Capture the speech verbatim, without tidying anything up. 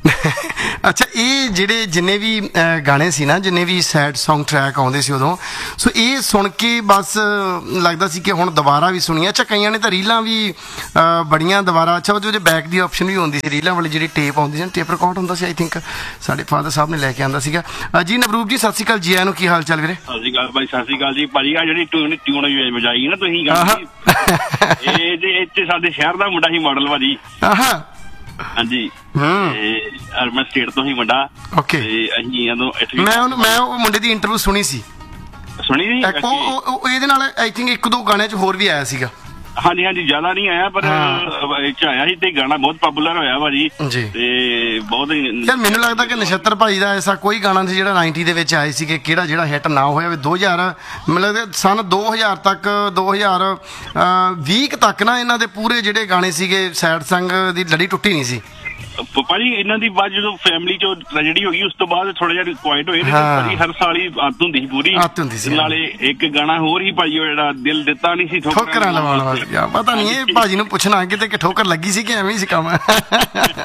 ਅੱਛਾ, ਇਹ ਜਿਹੜੇ ਜਿੰਨੇ ਵੀ ਗਾਣੇ ਸੀ ਨਾ, ਜਿੰਨੇ ਵੀ ਸੈਡ ਸੌਂਗ ਟਰੈਕ ਆਉਂਦੇ ਸੀ ਉਦੋਂ, ਸੋ ਇਹ ਸੁਣ ਕੇ ਬਸ ਲੱਗਦਾ ਸੀ ਕਿ ਹੁਣ ਦੁਬਾਰਾ ਵੀ ਸੁਣੀਏ। ਅੱਛਾ, ਕਈਆਂ ਨੇ ਤਾਂ ਰੀਲਾਂ ਵੀ ਬੜੀਆਂ ਦੁਬਾਰਾ, ਅੱਛਾ ਉਹਦੇ ਬੈਕ ਦੀ ਆਪਸ਼ਨ ਵੀ ਹੁੰਦੀ ਸੀ, ਰੀਲਾਂ ਵਾਲੀ ਜਿਹੜੀ ਟੇਪ ਆਉਂਦੀ ਸੀ, ਟੇਪ ਰਿਕਾਰਡ ਹੁੰਦਾ ਸੀ, ਆਈ ਥਿੰਕ ਸਾਡੇ ਫਾਦਰ ਸਾਹਿਬ ਨੇ ਲੈ ਕੇ ਆਉਂਦਾ ਸੀਗਾ ਜੀ। ਨਵਰੂਪ ਜੀ, ਸਤਿ ਸ਼੍ਰੀ ਅਕਾਲ ਜੀ, ਆਇਆਂ ਨੂੰ। ਕੀ ਹਾਲ ਚਾਲ ਵੀਰੇ? ਸਤਿ ਸ਼੍ਰੀ ਅਕਾਲ ਭਾਈ। ਸਤਿ ਸ਼੍ਰੀ ਅਕਾਲ ਜੀ ਭਾਜੀ। ਆ ਜਿਹੜੀ ਟਿਊਨ ਟਿਊਨ ਵਜਾਈ ਨਾ ਤੁਸੀਂ, ਇਹ ਜੇ ਇੱਥੇ ਸਾਡੇ ਸ਼ਹਿਰ ਦਾ ਮੁੰਡਾ ਸੀ ਮਾਡਲ ਭਾਜੀ। ਹਾਂਜੀ, ਅਰਬਨ ਸਟੇਟ ਤੋਂ ਹੀ ਮੁੰਡਾ। ਓਕੇ, ਅਸੀਂ ਜਦੋਂ ਮੈਂ ਉਹਨੂੰ ਮੈਂ ਉਹ ਮੁੰਡੇ ਦੀ ਇੰਟਰਵਿਊ ਸੁਣੀ ਸੀ। ਸੁਣੀ ਸੀ? ਇਹਦੇ ਨਾਲ ਆਈ ਥਿੰਕ ਇੱਕ ਦੋ ਗਾਣੇ 'ਚ ਹੋਰ ਵੀ ਆਇਆ ਸੀਗਾ। ਹਾਂਜੀ ਹਾਂਜੀ, ਜ਼ਿਆਦਾ ਨਹੀਂ ਆਇਆ ਪਰ ਆਇਆ ਸੀ ਤੇ ਗਾਣਾ ਬਹੁਤ ਪਪੂਲਰ ਹੋਇਆ ਭਾਜੀ ਜੀ। ਤੇ ਬਹੁਤ ਯਾਰ ਮੈਨੂੰ ਲੱਗਦਾ ਕਿ ਨਛੱਤਰ ਭਾਈ ਦਾ ਐਸਾ ਕੋਈ ਗਾਣਾ ਸੀ ਜਿਹੜਾ ਨਾਈਨਟੀ ਦੇ ਵਿੱਚ ਆਏ ਸੀਗੇ, ਕਿਹੜਾ ਜਿਹੜਾ ਹਿੱਟ ਨਾ ਹੋਇਆ ਹੋਵੇ। ਦੋ ਹਜ਼ਾਰ ਮੈਨੂੰ ਲੱਗਦਾ ਸਨ ਦੋ ਹਜ਼ਾਰ ਤੱਕ, ਦੋ ਹਜ਼ਾਰ ਵੀਹ ਤੱਕ ਨਾ ਇਹਨਾਂ ਦੇ ਪੂਰੇ ਜਿਹੜੇ ਗਾਣੇ ਸੀਗੇ ਸੈਡ ਸੰਗ ਦੀ ਲੜੀ ਟੁੱਟੀ ਨਹੀਂ ਸੀ ਭਾਜੀ। ਇਹਨਾਂ ਦੀ ਬਾਅਦ ਜਦੋਂ ਫੈਮਿਲੀ ਚੋਂ ਟ੍ਰੈਜੇਡੀ ਹੋ ਗਈ, ਉਸ ਤੋਂ ਬਾਅਦ ਥੋੜਾ ਜਿਹਾ ਕੁਆਇਟ ਹੋਏ। ਭਾਜੀ ਹਰ ਸਾਲ ਹੀ ਆਦਤ ਹੁੰਦੀ ਸੀ ਪੂਰੀ, ਨਾਲੇ ਇੱਕ ਗਾਣਾ ਹੋਰ ਹੀ ਭਾਜੀ, ਉਹ ਜਿਹੜਾ ਦਿਲ ਦਿੱਤਾ ਨਹੀਂ ਸੀ ਠੋਕਰਾਂ ਲਵਾਉਣ ਵਾਲਾ। ਪਤਾ ਨਹੀਂ ਇਹ ਭਾਜੀ ਨੂੰ ਪੁੱਛਣਾ ਕਿਤੇ ਕਿ ਠੋਕਰ ਲੱਗੀ ਸੀ ਕਿ ਐਵੇਂ ਹੀ ਸੀ ਕੰਮ।